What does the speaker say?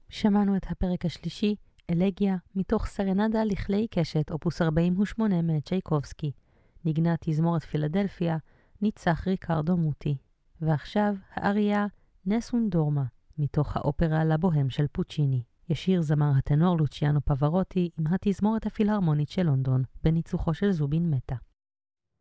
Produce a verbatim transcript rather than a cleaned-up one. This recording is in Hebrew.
שמענו את הפרק השלישי, אלגיה, מתוך סרנדה לכלי קשת, אופוס ארבעים ושמונה מאת צ'ייקובסקי. נגנה תזמורת פילדלפיה, ניצח ריקרדו מוטי. ועכשיו, האריה נסון דורמה, מתוך האופרה לבוהם של פוצ'יני. ישיר זמר הטנור לוציאנו פברוטי עם התזמורת הפילהרמונית של לונדון, בניצוחו של זובין מטה.